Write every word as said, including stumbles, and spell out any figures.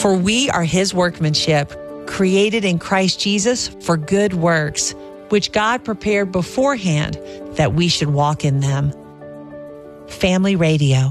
For we are his workmanship, created in Christ Jesus for good works, which God prepared beforehand that we should walk in them. Family Radio.